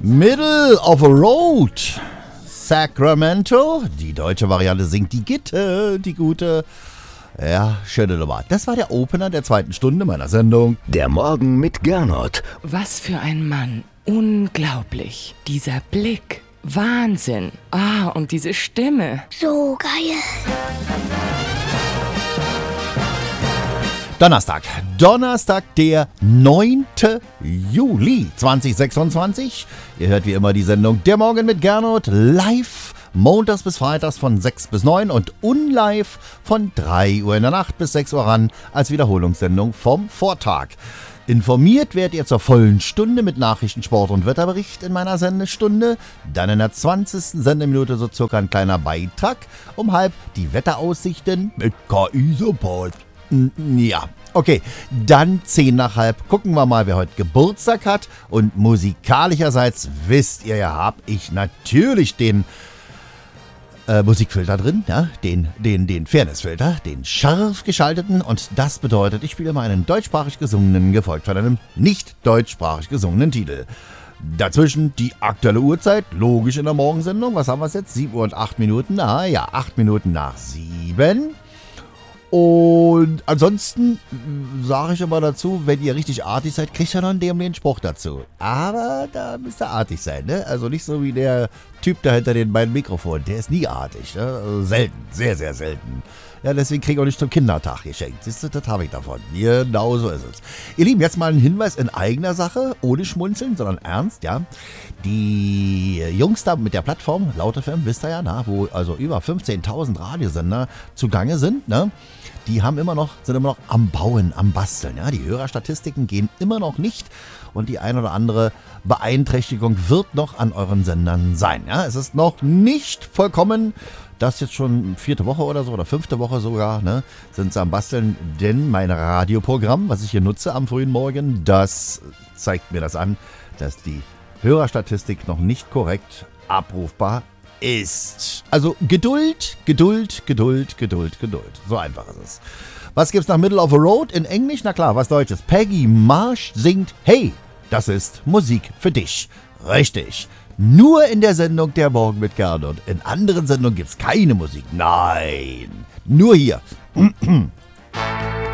Middle of a Road. Sacramento. Die deutsche Variante singt die Gitte, die gute. Ja, schöne Nummer. Das war der Opener der zweiten Stunde meiner Sendung. Der Morgen mit Gernot. Was für ein Mann. Unglaublich. Dieser Blick. Wahnsinn. Und diese Stimme. So geil. Donnerstag, der 9. Juli 2026. Ihr hört wie immer die Sendung Der Morgen mit Gernot live montags bis freitags von 6 bis 9 und unlive von 3 Uhr in der Nacht bis 6 Uhr ran als Wiederholungssendung vom Vortag. Informiert werdet ihr zur vollen Stunde mit Nachrichten, Sport und Wetterbericht in meiner Sendestunde. Dann in der 20. Sendeminute so circa ein kleiner Beitrag. Um halb die Wetteraussichten mit KI-Support. Ja, okay. Dann 10 nach halb gucken wir mal, wer heute Geburtstag hat. Und musikalischerseits, wisst ihr ja, habe ich natürlich den Musikfilter drin, ja, den Fairnessfilter, den scharf geschalteten, und das bedeutet, ich spiele mal einen deutschsprachig gesungenen, gefolgt von einem nicht deutschsprachig gesungenen Titel. Dazwischen die aktuelle Uhrzeit, logisch in der Morgensendung, was haben wir jetzt? 7 Uhr und 8 Minuten, 8 Minuten nach 7. Und ansonsten sage ich immer dazu, wenn ihr richtig artig seid, kriegt ihr noch den Spruch dazu. Aber da müsst ihr artig sein, ne? Also nicht so wie der Typ da hinter den beiden Mikrofonen. Der ist nie artig, ne? Also selten, sehr, sehr selten. Ja, deswegen kriege ich auch nicht zum Kindertag geschenkt. Siehst du, das habe ich davon. Genau so ist es. Ihr Lieben, jetzt mal ein Hinweis in eigener Sache, ohne Schmunzeln, sondern ernst, ja. Die Jungs da mit der Plattform, Laut FM, wisst ihr ja, wo also über 15.000 Radiosender zugange sind, ne? Die sind immer noch am Bauen, am Basteln. Ja? Die Hörerstatistiken gehen immer noch nicht und die ein oder andere Beeinträchtigung wird noch an euren Sendern sein. Ja? Es ist noch nicht vollkommen, das jetzt schon 4. Woche oder so oder 5. Woche sogar, ne? Sind sie am Basteln, denn mein Radioprogramm, was ich hier nutze am frühen Morgen, das zeigt mir das an, dass die Hörerstatistik noch nicht korrekt abrufbar ist. Also Geduld. So einfach ist es. Was gibt's nach Middle of a Road in Englisch? Na klar, was Deutsches. Peggy Marsh singt Hey, das ist Musik für dich. Richtig. Nur in der Sendung Der Morgen mit Gernot. In anderen Sendungen gibt's keine Musik. Nein. Nur hier.